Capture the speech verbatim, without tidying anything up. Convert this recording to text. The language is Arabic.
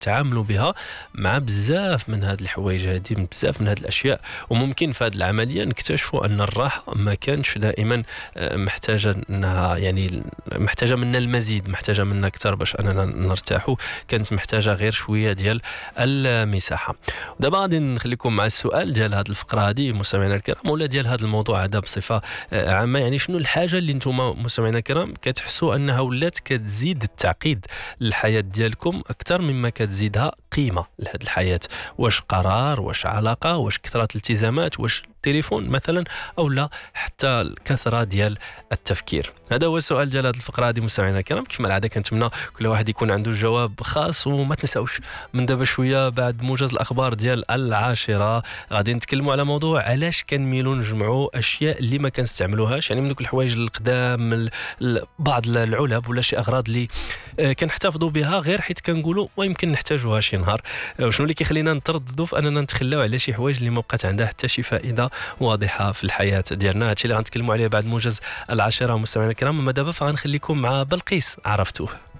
تعاملوا بها مع بزاف من هاد الحوايج هادي، من بزاف من هاد الاشياء. وممكن في هاد العمليه نكتشفوا ان الراحه ما كانش دائما محتاجه انها يعني محتاجه منا المزيد، محتاجه منا اكثر باش اننا نرتاحوا، كانت محتاجه غير شويه ديال المساحه. ودابا غادي نخليكم مع السؤال ديال هاد الفقره هذه مستمعينا الكرام، ولا ديال هذا الموضوع هذا بصفه عامه. يعني شنو الحاجه اللي نتوما مستمعينا الكرام كتحسوا انها ولات كتزيد التعقيد للحياه ديالكم اكثر مما كتزيدها قيمه لهذه الحياه؟ واش قرار، واش علاقه، واش كثره الالتزامات، واش التليفون مثلا، او لا حتى الكثره ديال التفكير؟ هذا هو السؤال ديال هذه الفقره هذه مستمعينا الكرام. كما العاده كنتمنى كل واحد يكون عنده جواب خاص. وما تنساوش من دابا شويه بعد موجز الاخبار ديال العاشره غادي نتكلموا على موضوع علاش كنميلوا نجمعوا اشياء اللي ما كنستعملوهاش، يعني من دوك الحوايج القدام، بعض العلب ولا شي اغراض اللي كنحتفظوا بها غير حيت كنقولوا ويمكن نحتاجوها شي نهار. وشنو اللي كيخلينا نترددوا في اننا نتخلاو على شي حوايج اللي ما بقات عندها حتى شي فائده واضحه في الحياه ديالنا؟ هادشي اللي غنتكلموا عليه بعد موجز العاشره مستمعينا الكرام. اما دابا فغنخليكم مع بلقيس عرفتوه.